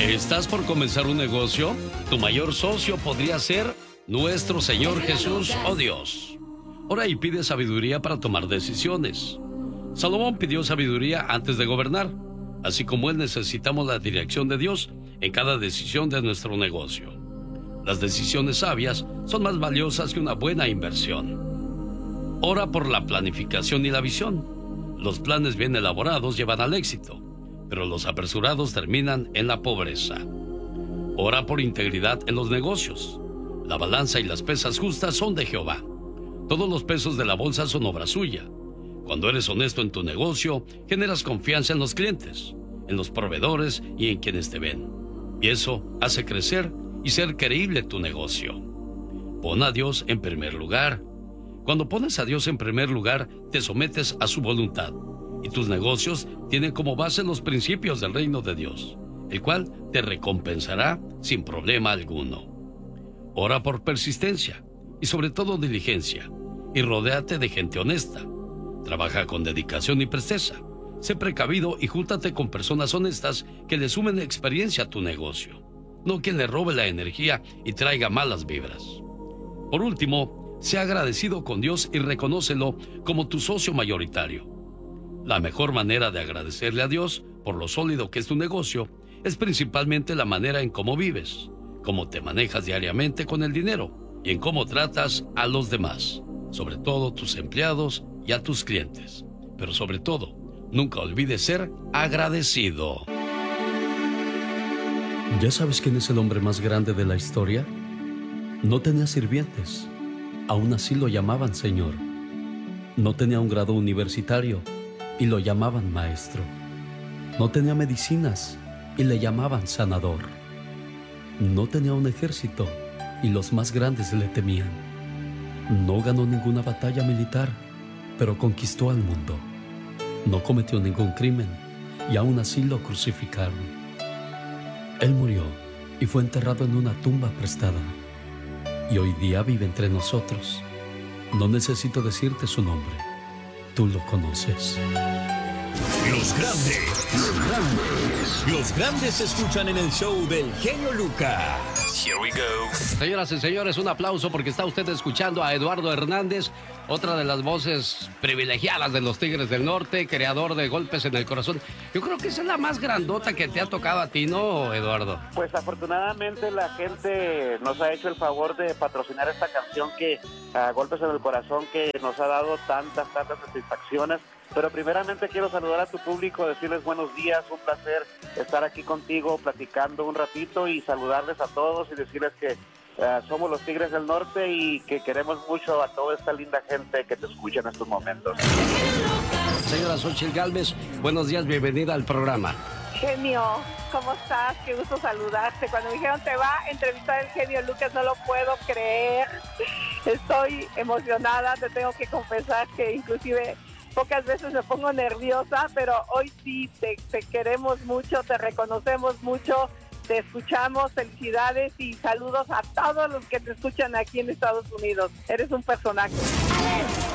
¿Estás por comenzar un negocio? Tu mayor socio podría ser nuestro Señor Jesús o Dios. Ora y pide sabiduría para tomar decisiones. Salomón pidió sabiduría antes de gobernar. Así como él, necesitamos la dirección de Dios en cada decisión de nuestro negocio. Las decisiones sabias son más valiosas que una buena inversión. Ora por la planificación y la visión. Los planes bien elaborados llevan al éxito, pero los apresurados terminan en la pobreza. Ora por integridad en los negocios. La balanza y las pesas justas son de Jehová. Todos los pesos de la bolsa son obra suya. Cuando eres honesto en tu negocio, generas confianza en los clientes, en los proveedores y en quienes te ven. Y eso hace crecer y ser creíble tu negocio. Pon a Dios en primer lugar. Cuando pones a Dios en primer lugar, te sometes a su voluntad. Y tus negocios tienen como base los principios del reino de Dios, el cual te recompensará sin problema alguno. Ora por persistencia y sobre todo diligencia, y rodéate de gente honesta. Trabaja con dedicación y presteza. Sé precavido y júntate con personas honestas que le sumen experiencia a tu negocio, no quien le robe la energía y traiga malas vibras. Por último, sé agradecido con Dios y reconócelo como tu socio mayoritario. La mejor manera de agradecerle a Dios por lo sólido que es tu negocio es principalmente la manera en cómo vives, cómo te manejas diariamente con el dinero y en cómo tratas a los demás, sobre todo tus empleados y a tus clientes. Pero sobre todo, nunca olvides ser agradecido. ¿Ya sabes quién es el hombre más grande de la historia? No tenía sirvientes, aún así lo llamaban Señor. No tenía un grado universitario y lo llamaban Maestro. No tenía medicinas y le llamaban Sanador. No tenía un ejército y los más grandes le temían. No ganó ninguna batalla militar, pero conquistó al mundo. No cometió ningún crimen y aún así lo crucificaron. Él murió y fue enterrado en una tumba prestada. Y hoy día vive entre nosotros. No necesito decirte su nombre. Tú lo conoces. Los grandes se escuchan en el show del genio Lucas. Here we go. Señoras y señores, un aplauso porque está usted escuchando a Eduardo Hernández, otra de las voces privilegiadas de los Tigres del Norte, creador de Golpes en el Corazón. Yo creo que esa es la más grandota que te ha tocado a ti, ¿no, Eduardo? Pues afortunadamente la gente nos ha hecho el favor de patrocinar esta canción que Golpes en el Corazón, que nos ha dado tantas satisfacciones. Pero primeramente quiero saludar a tu público, decirles buenos días, un placer estar aquí contigo platicando un ratito y saludarles a todos y decirles que somos los Tigres del Norte y que queremos mucho a toda esta linda gente que te escucha en estos momentos. Señora Xochitl Gálvez, buenos días, bienvenida al programa. Genio, ¿cómo estás? Qué gusto saludarte. Cuando me dijeron te va a entrevistar el genio Lucas, no lo puedo creer. Estoy emocionada, te tengo que confesar que inclusive pocas veces me pongo nerviosa, pero hoy sí te queremos mucho, te reconocemos mucho, te escuchamos, felicidades y saludos a todos los que te escuchan aquí en Estados Unidos. Eres un personaje.